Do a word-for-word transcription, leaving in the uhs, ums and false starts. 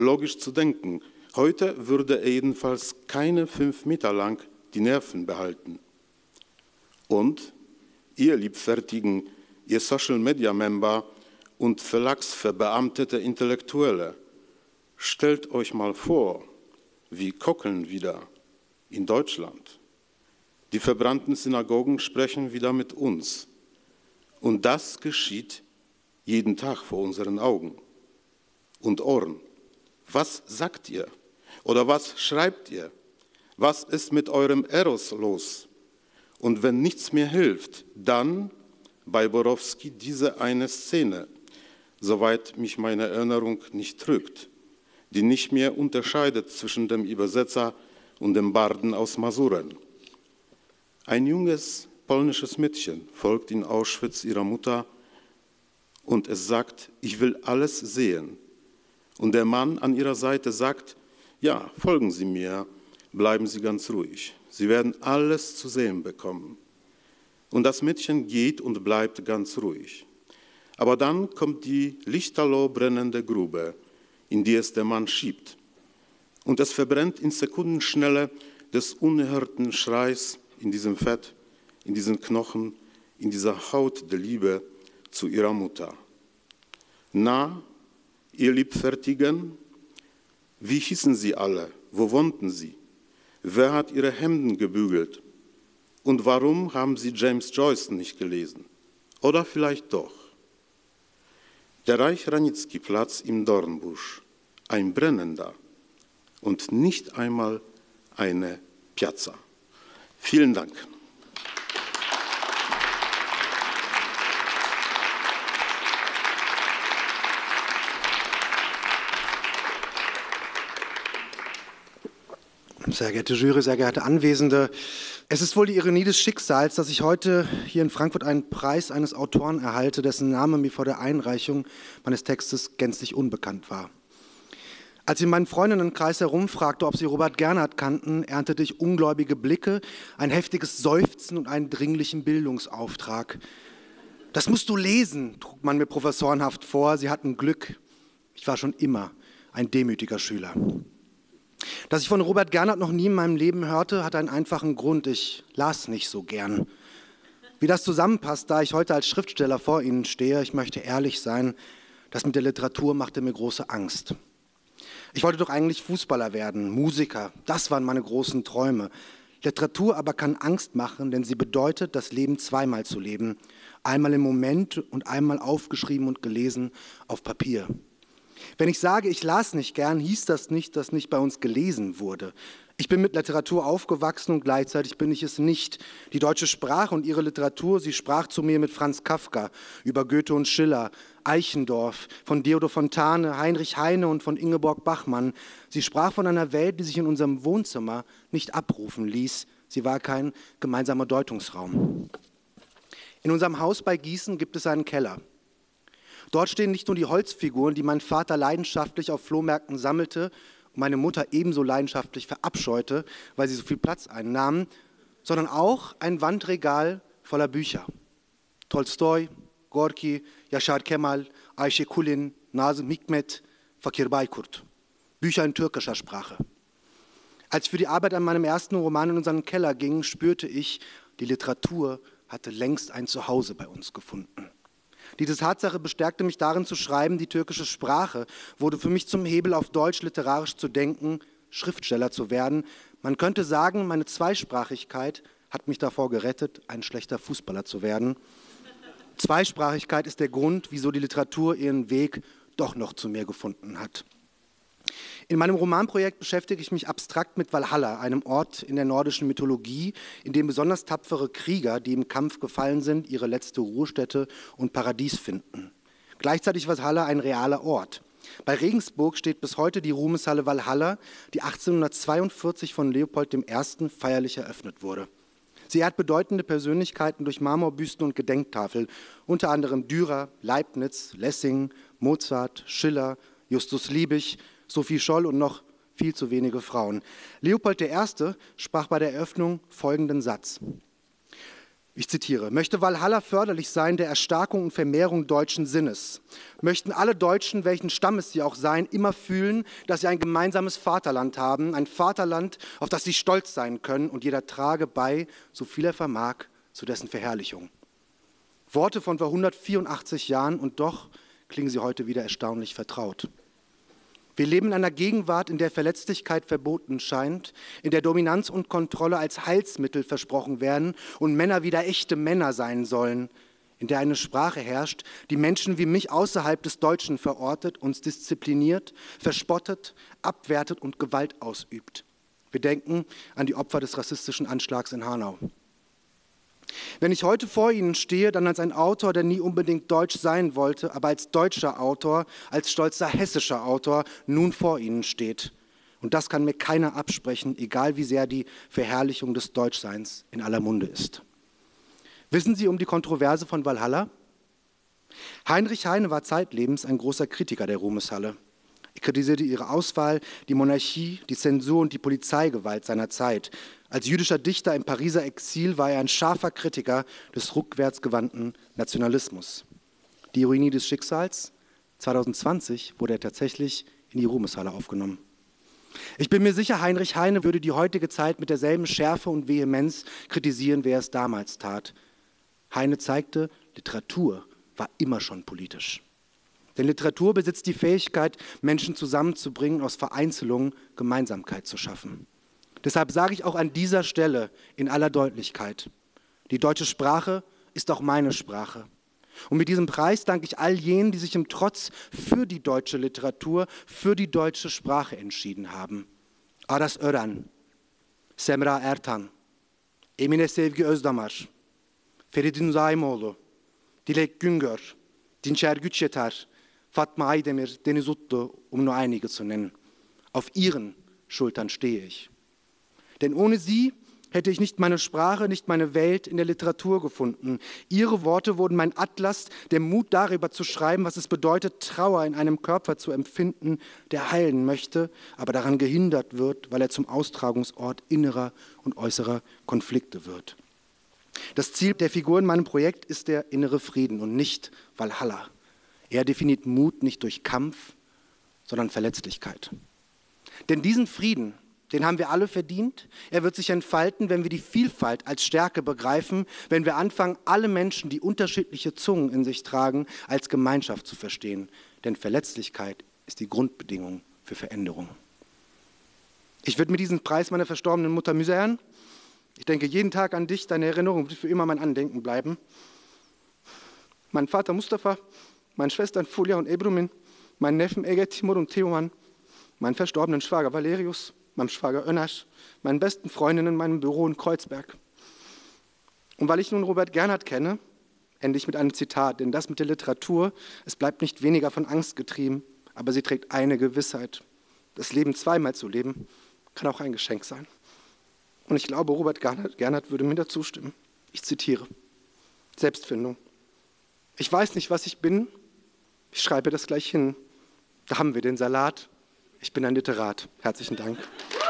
logisch zu denken. Heute würde er jedenfalls keine fünf Meter lang die Nerven behalten. Und ihr Liebfertigen, ihr Social-Media-Member und verlagsverbeamtete Intellektuelle, stellt euch mal vor, wie Kokeln wieder in Deutschland. Die verbrannten Synagogen sprechen wieder mit uns. Und das geschieht jeden Tag vor unseren Augen und Ohren. Was sagt ihr? Oder was schreibt ihr? Was ist mit eurem Eros los? Und wenn nichts mehr hilft, dann bei Borowski diese eine Szene, soweit mich meine Erinnerung nicht trügt, die nicht mehr unterscheidet zwischen dem Übersetzer und dem Barden aus Masuren. Ein junges polnisches Mädchen folgt in Auschwitz ihrer Mutter und es sagt, ich will alles sehen. Und der Mann an ihrer Seite sagt, ja, folgen Sie mir, bleiben Sie ganz ruhig. Sie werden alles zu sehen bekommen. Und das Mädchen geht und bleibt ganz ruhig. Aber dann kommt die lichterloh brennende Grube, in die es der Mann schiebt. Und es verbrennt in Sekundenschnelle des unerhörten Schreis in diesem Fett, in diesen Knochen, in dieser Haut der Liebe zu ihrer Mutter. Na, ihr Liebfertigen, wie hießen sie alle? Wo wohnten sie? Wer hat ihre Hemden gebügelt? Und warum haben sie James Joyce nicht gelesen? Oder vielleicht doch? Der Reich-Ranitzky-Platz im Dornbusch, ein brennender und nicht einmal eine Piazza. Vielen Dank. Sehr geehrte Jury, sehr geehrte Anwesende, es ist wohl die Ironie des Schicksals, dass ich heute hier in Frankfurt einen Preis eines Autoren erhalte, dessen Name mir vor der Einreichung meines Textes gänzlich unbekannt war. Als ich in meinen Freundinnenkreis herumfragte, ob sie Robert Gernhardt kannten, erntete ich ungläubige Blicke, ein heftiges Seufzen und einen dringlichen Bildungsauftrag. Das musst du lesen, trug man mir professorenhaft vor. Sie hatten Glück. Ich war schon immer ein demütiger Schüler. Dass ich von Robert Gernhardt noch nie in meinem Leben hörte, hat einen einfachen Grund. Ich las nicht so gern. Wie das zusammenpasst, da ich heute als Schriftsteller vor Ihnen stehe, ich möchte ehrlich sein, das mit der Literatur machte mir große Angst. Ich wollte doch eigentlich Fußballer werden, Musiker, das waren meine großen Träume. Literatur aber kann Angst machen, denn sie bedeutet, das Leben zweimal zu leben. Einmal im Moment und einmal aufgeschrieben und gelesen auf Papier. Wenn ich sage, ich las nicht gern, hieß das nicht, dass nicht bei uns gelesen wurde. Ich bin mit Literatur aufgewachsen und gleichzeitig bin ich es nicht. Die deutsche Sprache und ihre Literatur, sie sprach zu mir mit Franz Kafka über Goethe und Schiller, Eichendorff, von Theodor Fontane, Heinrich Heine und von Ingeborg Bachmann. Sie sprach von einer Welt, die sich in unserem Wohnzimmer nicht abrufen ließ. Sie war kein gemeinsamer Deutungsraum. In unserem Haus bei Gießen gibt es einen Keller. Dort stehen nicht nur die Holzfiguren, die mein Vater leidenschaftlich auf Flohmärkten sammelte und meine Mutter ebenso leidenschaftlich verabscheute, weil sie so viel Platz einnahmen, sondern auch ein Wandregal voller Bücher. Tolstoi, Gorki, Yaşar Kemal, Ayşe Kulin, Nazım Hikmet, Fakir Baykurt. Bücher in türkischer Sprache. Als ich für die Arbeit an meinem ersten Roman in unseren Keller ging, spürte ich, die Literatur hatte längst ein Zuhause bei uns gefunden. Diese Tatsache bestärkte mich darin zu schreiben, die türkische Sprache wurde für mich zum Hebel, auf Deutsch literarisch zu denken, Schriftsteller zu werden. Man könnte sagen, meine Zweisprachigkeit hat mich davor gerettet, ein schlechter Fußballer zu werden. Zweisprachigkeit ist der Grund, wieso die Literatur ihren Weg doch noch zu mir gefunden hat. In meinem Romanprojekt beschäftige ich mich abstrakt mit Valhalla, einem Ort in der nordischen Mythologie, in dem besonders tapfere Krieger, die im Kampf gefallen sind, ihre letzte Ruhestätte und Paradies finden. Gleichzeitig war Valhalla ein realer Ort. Bei Regensburg steht bis heute die Ruhmeshalle Valhalla, die achtzehnhundertzweiundvierzig von Leopold der Erste feierlich eröffnet wurde. Sie ehrt bedeutende Persönlichkeiten durch Marmorbüsten und Gedenktafeln, unter anderem Dürer, Leibniz, Lessing, Mozart, Schiller, Justus Liebig, Sophie Scholl und noch viel zu wenige Frauen. Leopold der Erste sprach bei der Eröffnung folgenden Satz. Ich zitiere, möchte Walhalla förderlich sein der Erstarkung und Vermehrung deutschen Sinnes, möchten alle Deutschen, welchen Stammes sie auch seien, immer fühlen, dass sie ein gemeinsames Vaterland haben, ein Vaterland, auf das sie stolz sein können und jeder trage bei, so viel er vermag, zu dessen Verherrlichung. Worte von vor hundertvierundachtzig Jahren und doch klingen sie heute wieder erstaunlich vertraut. Wir leben in einer Gegenwart, in der Verletzlichkeit verboten scheint, in der Dominanz und Kontrolle als Heilsmittel versprochen werden und Männer wieder echte Männer sein sollen, in der eine Sprache herrscht, die Menschen wie mich außerhalb des Deutschen verortet, uns diszipliniert, verspottet, abwertet und Gewalt ausübt. Wir denken an die Opfer des rassistischen Anschlags in Hanau. Wenn ich heute vor Ihnen stehe, dann als ein Autor, der nie unbedingt deutsch sein wollte, aber als deutscher Autor, als stolzer hessischer Autor nun vor Ihnen steht. Und das kann mir keiner absprechen, egal wie sehr die Verherrlichung des Deutschseins in aller Munde ist. Wissen Sie um die Kontroverse von Walhalla? Heinrich Heine war zeitlebens ein großer Kritiker der Ruhmeshalle. Er kritisierte ihre Auswahl, die Monarchie, die Zensur und die Polizeigewalt seiner Zeit. Als jüdischer Dichter im Pariser Exil war er ein scharfer Kritiker des rückwärtsgewandten Nationalismus. Die Ironie des Schicksals, zwanzig zwanzig wurde er tatsächlich in die Ruhmeshalle aufgenommen. Ich bin mir sicher, Heinrich Heine würde die heutige Zeit mit derselben Schärfe und Vehemenz kritisieren, wie er es damals tat. Heine zeigte, Literatur war immer schon politisch. Denn Literatur besitzt die Fähigkeit, Menschen zusammenzubringen, aus Vereinzelungen Gemeinsamkeit zu schaffen. Deshalb sage ich auch an dieser Stelle in aller Deutlichkeit, die deutsche Sprache ist auch meine Sprache. Und mit diesem Preis danke ich all jenen, die sich im Trotz für die deutsche Literatur, für die deutsche Sprache entschieden haben. Aras Ören, Semra Ertan, Emine Sevgi Özdamar, Feridun Zaimoğlu, Dilek Güngör, Dinçer Güçyeter, Fatma Aydemir, Deniz Utlu, um nur einige zu nennen. Auf ihren Schultern stehe ich. Denn ohne sie hätte ich nicht meine Sprache, nicht meine Welt in der Literatur gefunden. Ihre Worte wurden mein Atlas, der Mut darüber zu schreiben, was es bedeutet, Trauer in einem Körper zu empfinden, der heilen möchte, aber daran gehindert wird, weil er zum Austragungsort innerer und äußerer Konflikte wird. Das Ziel der Figur in meinem Projekt ist der innere Frieden und nicht Walhalla. Er definiert Mut nicht durch Kampf, sondern Verletzlichkeit. Denn diesen Frieden, den haben wir alle verdient. Er wird sich entfalten, wenn wir die Vielfalt als Stärke begreifen, wenn wir anfangen, alle Menschen, die unterschiedliche Zungen in sich tragen, als Gemeinschaft zu verstehen. Denn Verletzlichkeit ist die Grundbedingung für Veränderung. Ich widme diesen Preis meiner verstorbenen Mutter Müseyan. Ich denke jeden Tag an dich, deine Erinnerung wird für immer mein Andenken bleiben. Mein Vater Mustafa, meine Schwestern Fulya und Ebrumin, meinen Neffen Ege, Timur und Teoman, meinen verstorbenen Schwager Valerius, meinem Schwager Önasch, meinen besten Freundinnen in meinem Büro in Kreuzberg. Und weil ich nun Robert Gernhardt kenne, ende ich mit einem Zitat, denn das mit der Literatur, es bleibt nicht weniger von Angst getrieben, aber sie trägt eine Gewissheit. Das Leben zweimal zu leben, kann auch ein Geschenk sein. Und ich glaube, Robert Gernhardt, Gernhardt würde mir dazu stimmen. Ich zitiere, Selbstfindung. Ich weiß nicht, was ich bin, ich schreibe das gleich hin. Da haben wir den Salat. Ich bin ein Literat. Herzlichen Dank.